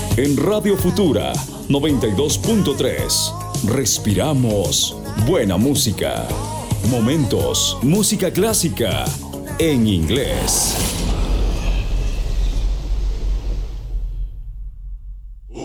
En Radio Futura 92.3 respiramos buena música. Momentos, música clásica en inglés.